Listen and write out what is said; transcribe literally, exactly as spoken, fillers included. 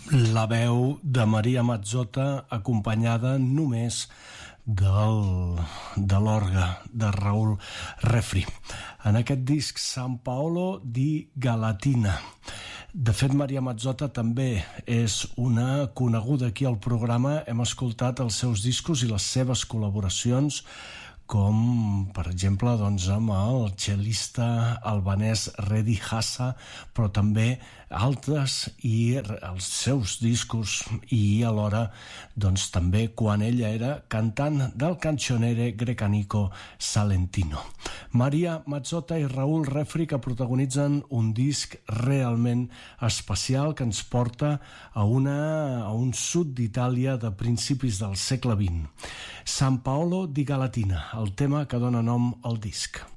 La veu de Maria Mazzotta acompanyada només del, de l'orgue de Raúl Refri en aquest disc San Paolo di Galatina. De fet, Maria Mazzotta també és una coneguda aquí al programa. Hem escoltat els seus discos i les seves col·laboracions, com per exemple doncs, amb el cel·lista albanès Redi Hassa, però també altres i els seus discos, i alhora doncs, també quan ella era cantant del cancionere grecanico salentino. Maria Mazzotta i Raúl Refri, que protagonitzen un disc realment especial que ens porta a, una, a un sud d'Itàlia de principis del segle vint. San Paolo di Galatina, el tema que dona nom al disc.